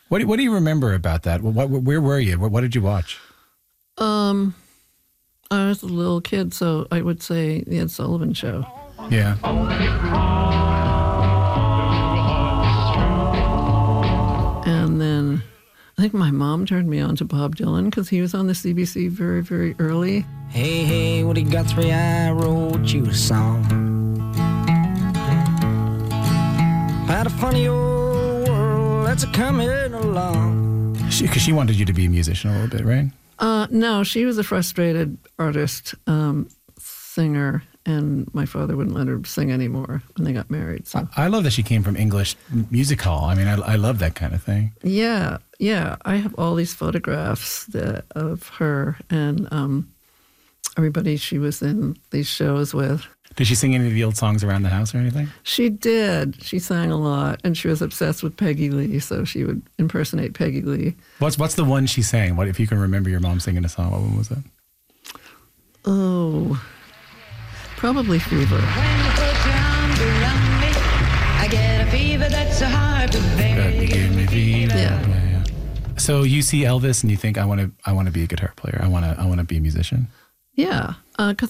What do you remember about that? Where were you? What did you watch? I was a little kid, so I would say the Ed Sullivan Show. Yeah. And then I think my mom turned me on to Bob Dylan because he was on the CBC very, very early. Hey, hey, Woody Guthrie, I wrote you a song about a funny old world that's a-coming along. Because she wanted you to be a musician a little bit, right? No, she was a frustrated artist, singer, and my father wouldn't let her sing anymore when they got married. So I love that she came from English music hall. I mean, I love that kind of thing. yeah. I have all these photographs of her and everybody she was in these shows with. Did she sing any of the old songs around the house or anything? She did. She sang a lot, and she was obsessed with Peggy Lee, so she would impersonate Peggy Lee. What's the one she sang? What if you can remember your mom singing a song? What one was that? Oh, probably Fever. When you put your arms around me, I get a fever that's so hard to bear. You gave me fever. Yeah. So you see Elvis and you think, I want to be a guitar player. I want to be a musician. Yeah, because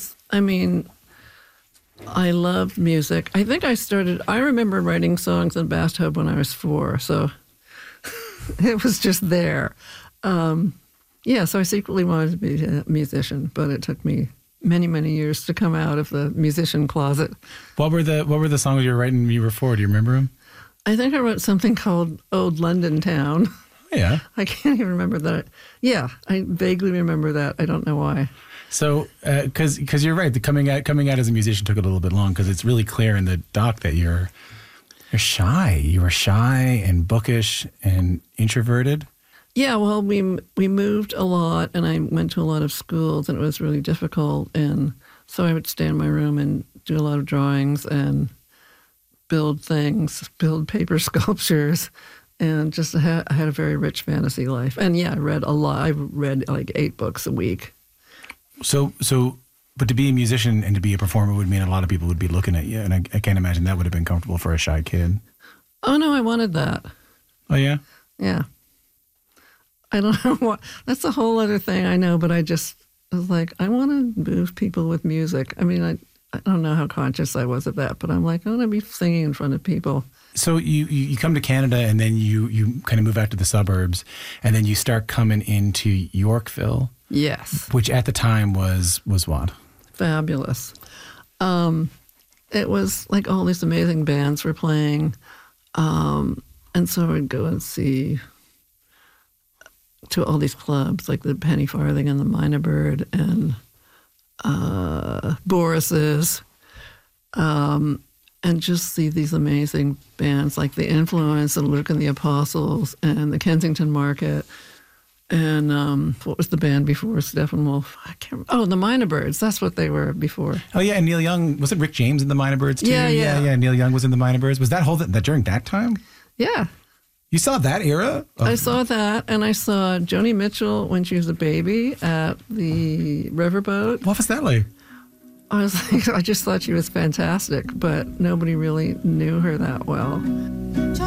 I loved music. I think I remember writing songs in the bathtub when I was 4, so it was just there. So I secretly wanted to be a musician, but it took me many, many years to come out of the musician closet. What were the songs you were writing when you were 4? Do you remember them? I think I wrote something called Old London Town. Oh, yeah. I can't even remember that. Yeah, I vaguely remember that. I don't know why. So, because you're right, the coming out as a musician took a little bit long because it's really clear in the doc that you're shy. You were shy and bookish and introverted. Yeah, well, we moved a lot, and I went to a lot of schools, and it was really difficult. And so I would stay in my room and do a lot of drawings and build paper sculptures, and just I had a very rich fantasy life. And yeah, I read a lot. I read like 8 books a week. So, but to be a musician and to be a performer would mean a lot of people would be looking at you, and I can't imagine that would have been comfortable for a shy kid. Oh no, I wanted that. Oh yeah? Yeah. I don't know what. That's a whole other thing I know, but I was like, I want to move people with music. I mean, I don't know how conscious I was of that, but I'm like, I want to be singing in front of people. So you come to Canada and then you kind of move out to the suburbs and then you start coming into Yorkville. Yes. Which at the time was what? Fabulous. It was like all these amazing bands were playing. And so I'd go and see to all these clubs like the Penny Farthing and the Minor Bird and Boris's. And just see these amazing bands like The Influence and Luke and the Apostles and the Kensington Market. And what was the band before Steppenwolf? I can't remember. Oh, the Minor Birds. That's what they were before. Oh, yeah. And Neil Young. Was it Rick James in the Minor Birds, too? Yeah. Neil Young was in the Minor Birds. Was that during that time? Yeah. You saw that era? I saw that. And I saw Joni Mitchell when she was a baby at the Riverboat. What was that like? I was like, I just thought she was fantastic, but nobody really knew her that well.